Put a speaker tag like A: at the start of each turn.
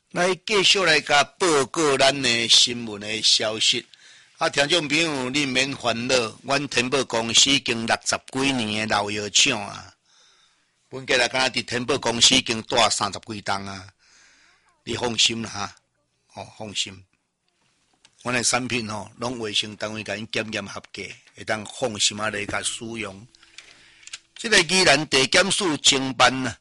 A: 来继续来甲报告咱的新闻的消息。听众朋友，你免烦恼，阮天宝公司已经60几年的老药厂啊。本家来敢伫天宝公司已经住30几栋啊，你放心啦哈，放心。阮的产品拢卫生单位甲因检验合格，会当放心来甲使用。这个宜兰地检署侦办啊，